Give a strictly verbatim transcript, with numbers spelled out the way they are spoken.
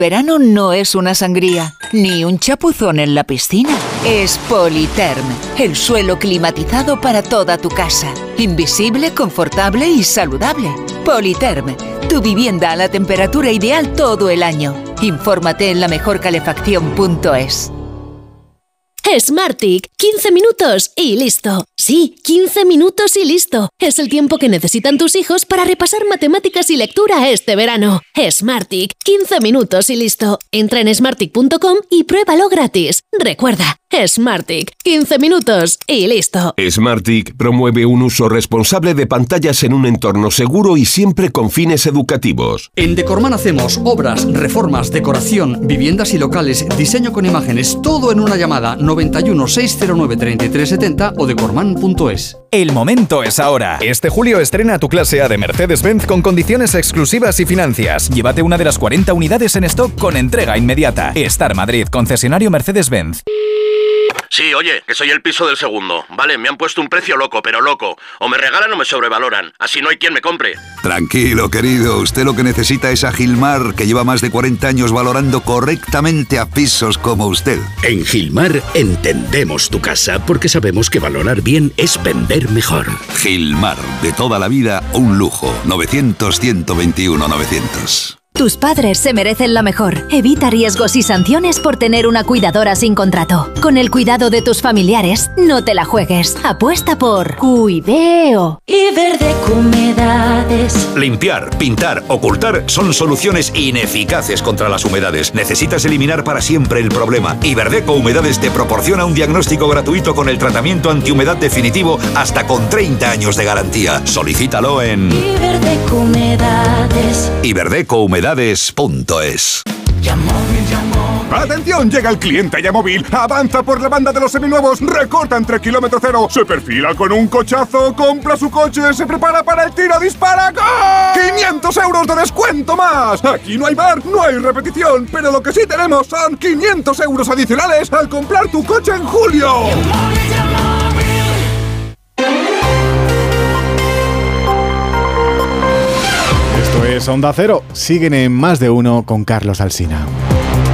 Verano no es una sangría, ni un chapuzón en la piscina. Es Politerm, el suelo climatizado para toda tu casa. Invisible, confortable y saludable. Politerm, tu vivienda a la temperatura ideal todo el año. Infórmate en la mejor calefacción punto es. Smartick, quince minutos y listo. Sí, quince minutos y listo. Es el tiempo que necesitan tus hijos para repasar matemáticas y lectura este verano. Smartick, quince minutos y listo. Entra en smartick punto com y pruébalo gratis. Recuerda, Smartick, quince minutos y listo. Smartick promueve un uso responsable de pantallas en un entorno seguro y siempre con fines educativos. En Decorman hacemos obras, reformas, decoración, viviendas y locales, diseño con imágenes, todo en una llamada noventa y uno, seiscientos nueve, treinta y tres setenta o decorman punto es. El momento es ahora. Este julio estrena tu clase A de Mercedes-Benz con condiciones exclusivas y financias. Llévate una de las cuarenta unidades en stock con entrega inmediata. Star Madrid, concesionario Mercedes-Benz. Sí, oye, que soy el piso del segundo. Vale, me han puesto un precio loco, pero loco. O me regalan o me sobrevaloran. Así no hay quien me compre. Tranquilo, querido. Usted lo que necesita es a Gilmar, que lleva más de cuarenta años valorando correctamente a pisos como usted. En Gilmar entendemos tu casa porque sabemos que valorar bien es vender mejor. Gilmar, de toda la vida, un lujo. novecientos, ciento veintiuno, novecientos. Tus padres se merecen la mejor. Evita riesgos y sanciones por tener una cuidadora sin contrato. Con el cuidado de tus familiares, no te la juegues. Apuesta por Cuideo. Iberdeco Humedades. Limpiar, pintar, ocultar son soluciones ineficaces contra las humedades. Necesitas eliminar para siempre el problema. Iberdeco Humedades te proporciona un diagnóstico gratuito con el tratamiento antihumedad definitivo hasta con treinta años de garantía. Solicítalo en Iberdeco Humedades. Iberdeco Humedades. punto es. ¡Atención! Llega el cliente Yamóvil. Avanza por la banda de los seminuevos. Recorta entre kilómetro cero. Se perfila con un cochazo. Compra su coche. Se prepara para el tiro. ¡Dispara! ¡Gol! ¡quinientos euros de descuento más! Aquí no hay bar, no hay repetición. Pero lo que sí tenemos son quinientos euros adicionales al comprar tu coche en julio. Esto es Onda Cero. Siguen en Más de Uno con Carlos Alsina.